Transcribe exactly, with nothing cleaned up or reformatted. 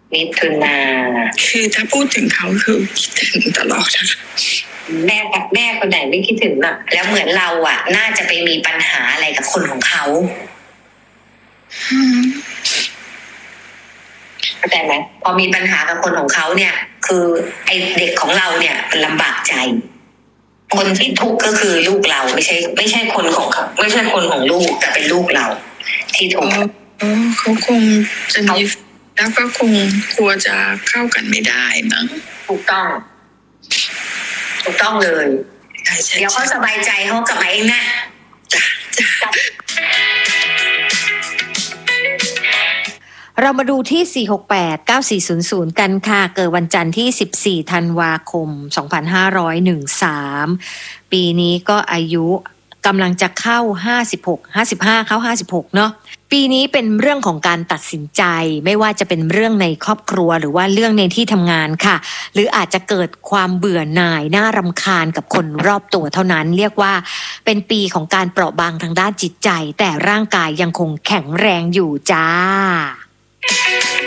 มิถุนาคือถ้าพูดถึงเขาคือคิดถึงตลอดนะคะแม่กับแม่คนไหนไม่คิดถึงอ่ะแล้วเหมือนเราอ่ะน่าจะไปมีปัญหาอะไรกับคนของเขาเข้าใจไหมพอมีปัญหากับคนของเขาเนี่ยคือไอเด็กของเราเนี่ยมันลำบากใจคนที่ทุกข์ก็คือลูกเราไม่ใช่ไม่ใช่คนของเขาไม่ใช่คนของลูกแต่เป็นลูกเราที่ทุกข์อ๋อเขาคงจะมีแล้วก็คงกลัวจะเข้ากันไม่ได้มั้งถูกต้องถูกต้องเลยเดี๋ยวเขาสบายใจเขากลับมาเองนะจ้ะจ้ะเรามาดูที่สี่ หก แปด เก้า สี่ ศูนย์ ศูนย์กันค่ะเกิดวันจันทร์ที่สิบสี่ธันวาคมสองพันห้าร้อยสิบสามปีนี้ก็อายุกำลังจะเข้าห้าสิบหก ห้าสิบห้าเข้าห้าสิบหกเนาะปีนี้เป็นเรื่องของการตัดสินใจไม่ว่าจะเป็นเรื่องในครอบครัวหรือว่าเรื่องในที่ทำงานค่ะหรืออาจจะเกิดความเบื่อหน่ายน่ารำคาญกับคนรอบตัวเท่านั้นเรียกว่าเป็นปีของการเปราะบางทางด้านจิตใจแต่ร่างกายยังคงแข็งแรงอยู่จ้า